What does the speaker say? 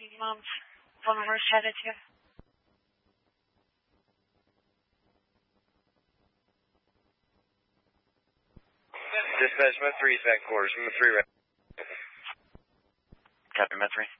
phone number is headed to? Dispatch, Met 3 is back quarters. Met 3 right. Copy, Met 3.